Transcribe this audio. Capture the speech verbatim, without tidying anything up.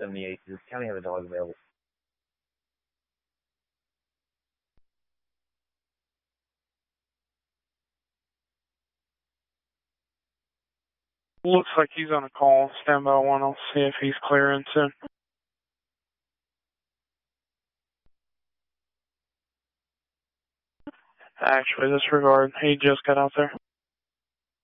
seventy-eight. Does the county have a dog available? Looks like he's on a call. Stand by one. I'll see if he's clearing soon. Actually, disregard. He just got out there.